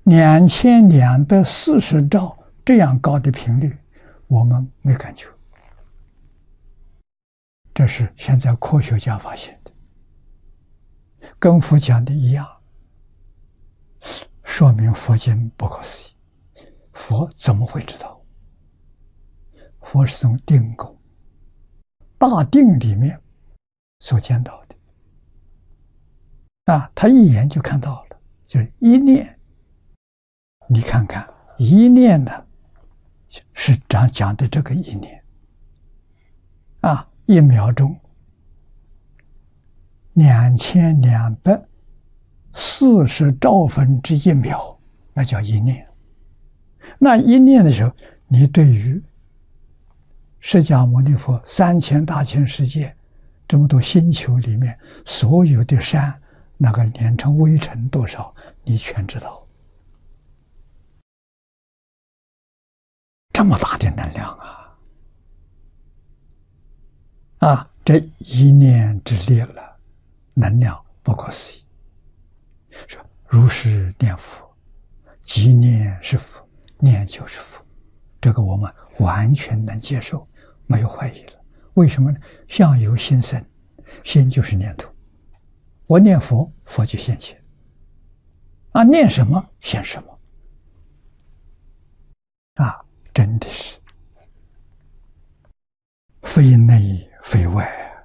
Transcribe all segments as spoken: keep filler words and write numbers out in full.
两千两百四十兆这样高的频率，我们没感觉。这是现在科学家发现的，跟佛讲的一样，说明佛经不可思议。佛怎么会知道？佛是从定功、大定里面所见到的啊，他一眼就看到了，就是一念。你看看一念呢，是讲讲的这个一念啊，一秒钟两千两百四十兆分之一秒，那叫一念。那一念的时候，你对于释迦牟尼佛三千大千世界这么多星球里面所有的山，那个连成微尘多少，你全知道。这么大的能量啊！啊，这一念之力了，能量不可思议。说如是念佛，即念是佛，念就是佛，这个我们完全能接受，没有怀疑了。为什么呢？相由心生，心就是念头。我念佛，佛就现前。啊，念什么现什么。啊，真的是非内非外，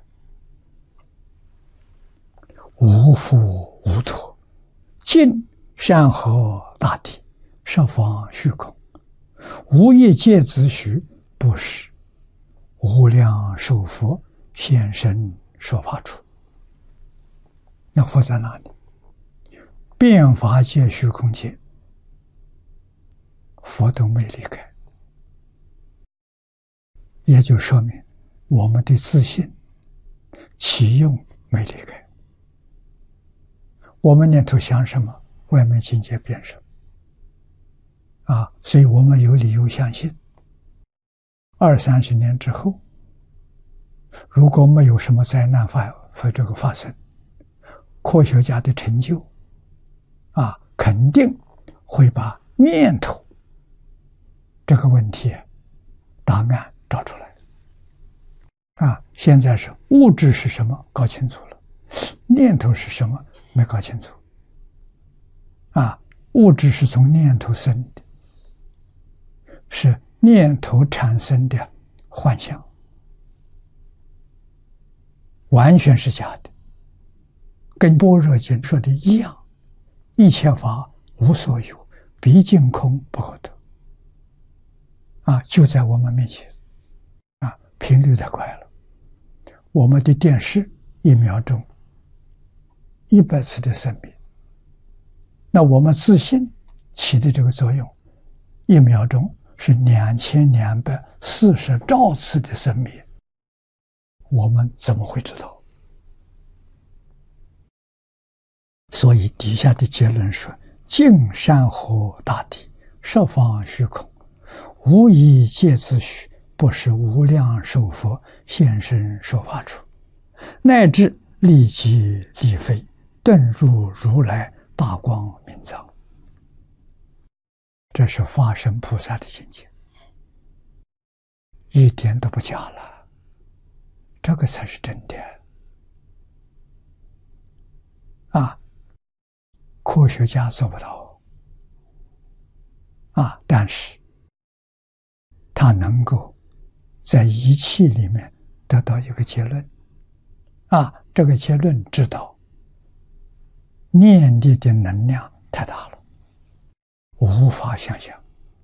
无复无脱，尽山河大地，十方虚空，无一界子虚，不实无量寿佛现身说法处。那佛在哪里？遍法界虚空界，佛都没离开。也就说明我们的自信起用没离开。我们念头想什么，外面境界变什么啊！所以我们有理由相信，二三十年之后，如果没有什么灾难发发这个发生，科学家的成就啊，肯定会把念头这个问题答案找出来啊！现在是物质是什么搞清楚了，念头是什么没搞清楚啊！物质是从念头生的，是念头产生的幻象，完全是假的，跟般若经说的一样，一切法无所有，毕竟空不可得啊！就在我们面前啊！频率太快了，我们的电视一秒钟一百次的生灭，那我们自信起的这个作用，一秒钟是两千两百四十兆次的生灭，我们怎么会知道？所以底下的结论说：尽山河大地，十方虚空，无一界自虚，不是无量寿佛现身说法处，乃至立即立非，顿入如来大光明藏。这是法身菩萨的境界，一点都不假了，这个才是真的啊！科学家做不到啊，但是他能够在仪器里面得到一个结论啊，这个结论知道念力的能量太大了，无法想象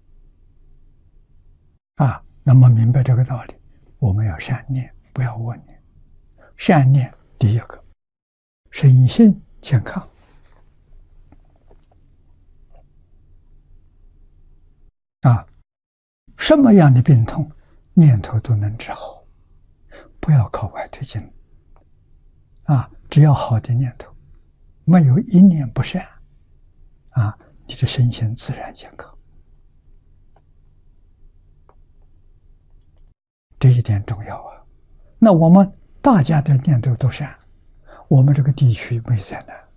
啊。那么明白这个道理，我们要善念，不要恶念。善念第一个，身心健康啊，什么样的病痛念头都能治好，不要靠外推进啊！只要好的念头，没有一念不善啊，你的身心自然健康。这一点重要啊！那我们大家的念头都善，我们这个地区没灾难。